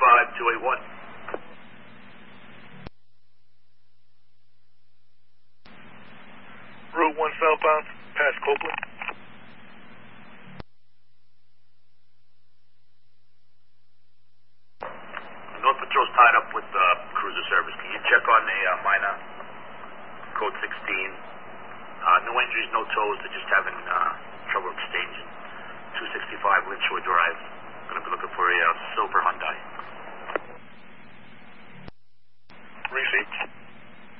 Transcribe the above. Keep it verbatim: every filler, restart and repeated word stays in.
five two eight one. Route one southbound, past Copeland. North Patrol's tied up with uh, cruiser service. Can you check on the uh, minor? Code sixteen. Uh, no injuries, no tows. They're just having uh, trouble exchanging. two sixty-five Lynchwood Drive. Going to be looking for a uh, silver Hyundai.